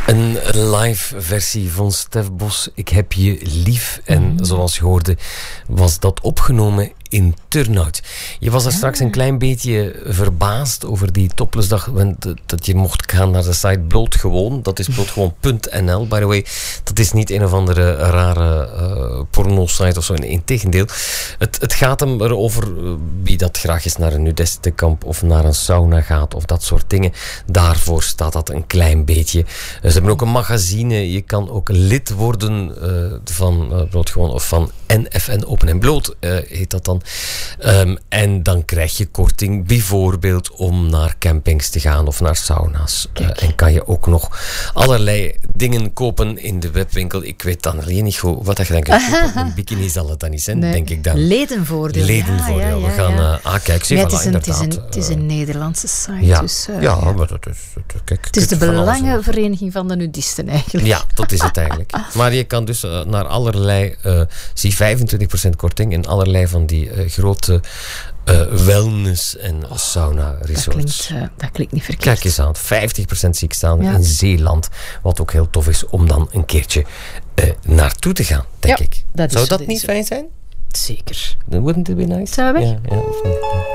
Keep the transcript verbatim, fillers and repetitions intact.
Een live versie van Stef Bos, Ik heb je lief. En mm. zoals je hoorde, was dat opgenomen in Turnhout. Je was er ja. straks een klein beetje verbaasd over die toplessdag, dat je mocht gaan naar de site Blootgewoon. Dat is blootgewoon punt n l, by the way. Dat is niet een of andere rare uh, porno-site of zo. Integendeel. Het, het gaat hem erover uh, wie dat graag eens naar een nudistenkamp of naar een sauna gaat of dat soort dingen. Daarvoor staat dat een klein beetje. Uh, ze hebben ook een magazine. Je kan ook lid worden uh, van uh, Blootgewoon of van N F N Open en Bloot, uh, heet dat dan. Um, en dan krijg je korting bijvoorbeeld om naar campings te gaan of naar sauna's. Uh, en kan je ook nog allerlei dingen kopen in de webwinkel. Ik weet dan alleen niet goed wat dat je dan kunt kopen. Een bikini zal het dan niet zijn, nee. denk ik dan. Ledenvoordeel. Ledenvoordeel. Ja, ja, ja, We gaan... Uh, ah, kijk, zie, nee, voilà, het, is een, het, is een, het is een Nederlandse site. Ja, dus, uh, ja, ja. maar dat is... Dat, kijk, het is de Belangenvereniging van de Nudisten eigenlijk. Ja, dat is het eigenlijk. Maar je kan dus uh, naar allerlei... Uh, zie vijfentwintig procent korting in allerlei van die uh, grote uh, wellness- en oh, sauna-resorts. Dat klinkt, uh, dat klinkt niet verkeerd. Kijk eens aan, vijftig procent zie ik staan ja. in Zeeland. Wat ook heel tof is om dan een keertje uh, naartoe te gaan, denk ja, ik. Dat Zou is, dat dat niet is fijn zijn? Zeker. Wouldn't it be nice? Zijn we weg? Ja, ja.